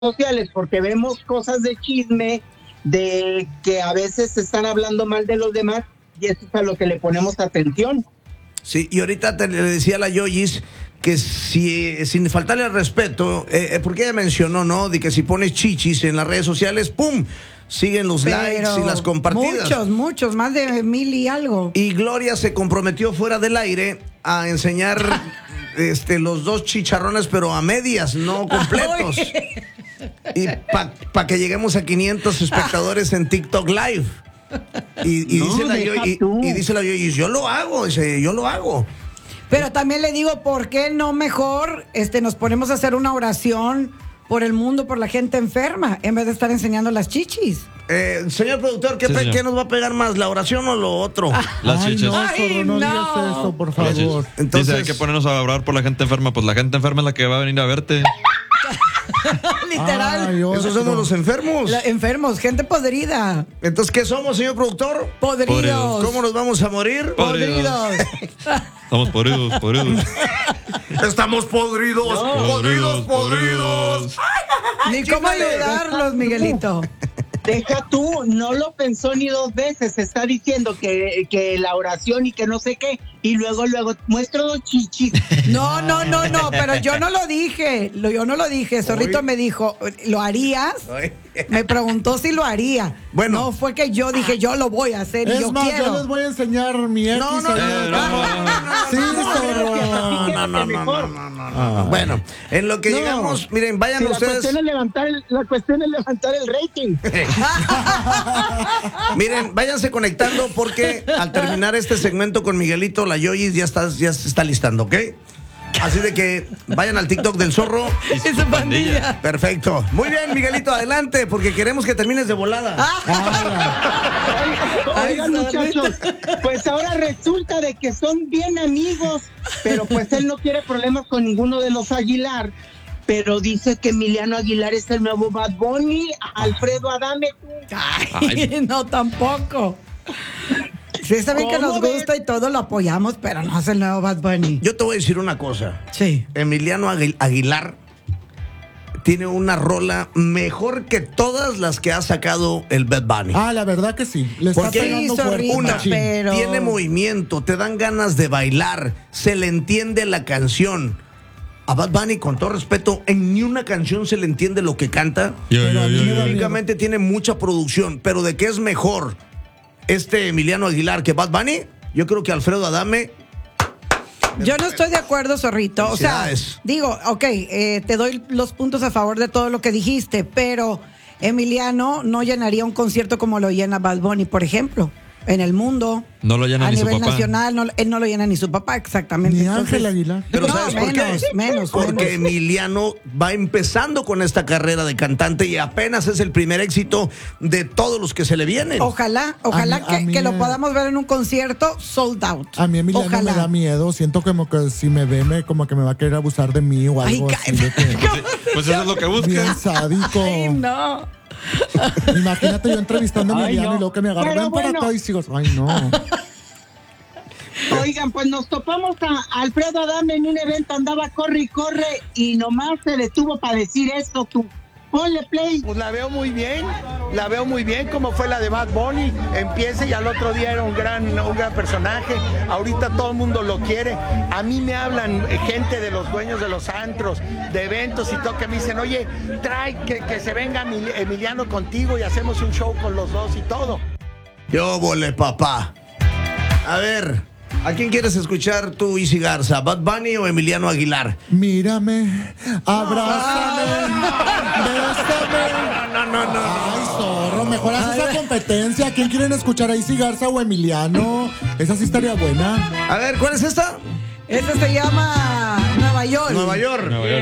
sociales, porque vemos cosas de chisme, de que a veces se están hablando mal de los demás, y eso es a lo que le ponemos atención. Sí, y ahorita le decía a la Yoyis que si, sin faltarle al respeto, porque ella mencionó, ¿no? De que si pones chichis en las redes sociales, ¡pum!, siguen los likes y las compartidas. Muchos, más de 1000 y algo. Y Gloria se comprometió fuera del aire a enseñar los 2 chicharrones, pero a medias, no completos. Y para que lleguemos a 500 espectadores en TikTok Live. Y dice la Yoyis, yo lo hago, dice, yo lo hago. Pero también le digo, ¿por qué no mejor nos ponemos a hacer una oración por el mundo, por la gente enferma, en vez de estar enseñando las chichis? Señor productor, ¿qué nos va a pegar más, la oración o lo otro? Las chichis. No digas eso, por favor. Entonces, dice, hay que ponernos a orar por la gente enferma. Pues la gente enferma es la que va a venir a verte. Literal. Esos somos los enfermos. Enfermos, gente podrida. Entonces, ¿qué somos, señor productor? Podridos. ¿Cómo nos vamos a morir? Podridos. Estamos podridos. Estamos podridos. Ni cómo ayudarlos, Miguelito. Deja tú, no lo pensó ni 2 veces, está diciendo que la oración y que no sé qué, y luego muestro 2 chichis. No, pero yo no lo dije, Zorrito me dijo, ¿lo harías? Me preguntó si lo haría. Bueno. No fue que yo dije, yo lo voy a hacer y yo quiero. Yo les voy a enseñar mi X. No. Bueno, en lo que llegamos, miren, vayan ustedes. La cuestión es levantar el rating. Miren, váyanse conectando porque al terminar este segmento con Miguelito, la Yoyis ya se está listando, ¿ok? Así de que vayan al TikTok del Zorro. Es su pandilla. Perfecto. Muy bien, Miguelito, adelante, porque queremos que termines de volada. Oigan, muchachos, pues ahora resulta de que son bien amigos, pero pues él no quiere problemas con ninguno de los Aguilar. Pero dice que Emiliano Aguilar es el nuevo Bad Bunny. Alfredo Adame. Ay, no, tampoco. Sí, está bien que nos gusta y todo lo apoyamos, pero no es el nuevo Bad Bunny. Yo te voy a decir una cosa. Sí. Emiliano Aguilar tiene una rola mejor que todas las que ha sacado el Bad Bunny. La verdad que sí. Le está pegando fuerte. Pero tiene movimiento, te dan ganas de bailar, se le entiende la canción. A Bad Bunny, con todo respeto, en ni una canción se le entiende lo que canta. Únicamente tiene mucha producción, pero ¿de qué es mejor Emiliano Aguilar que Bad Bunny? Yo creo que Alfredo Adame. Yo no estoy de acuerdo, Zorrito. O sea, digo, te doy los puntos a favor de todo lo que dijiste, pero Emiliano no llenaría un concierto como lo llena Bad Bunny, por ejemplo. En el mundo, no lo llena a ni su nivel papá. Nacional, él no lo llena ni su papá, exactamente. Ni Ángel Aguilar. Pero no, ¿sabes por qué? Menos. Porque Emiliano va empezando con esta carrera de cantante y apenas es el primer éxito de todos los que se le vienen. Ojalá que lo podamos ver en un concierto sold out. A mí Emiliano me da miedo. Siento como que si me ve, como que me va a querer abusar de mí o algo así. Pues eso es lo que busca. Bien sádico. Ay, no. Imagínate yo entrevistando a Emiliano y luego que me agarran. Ven para acá y sigo. Ay, no. Oigan, pues nos topamos a Alfredo Adame en un evento, andaba corre y nomás se detuvo para decir esto, tú. Ponle play. Pues la veo muy bien, como fue la de Bad Bunny. Empieza y al otro día era un gran personaje. Ahorita todo el mundo lo quiere. A mí me hablan gente de los dueños de los antros, de eventos y todo, que me dicen, oye, trae que se venga Emiliano contigo y hacemos un show con los dos y todo. Yo volé, papá. A ver, ¿a quién quieres escuchar tú, Isi Garza? ¿Bad Bunny o Emiliano Aguilar? Mírame, abrázame, bésame. No. Ay, Zorro, mejor haz esa competencia. ¿Quién quieren escuchar, a Isi Garza o Emiliano? Esa sí estaría buena. A ver, ¿cuál es esta? Esta se llama Nueva York. Nueva York.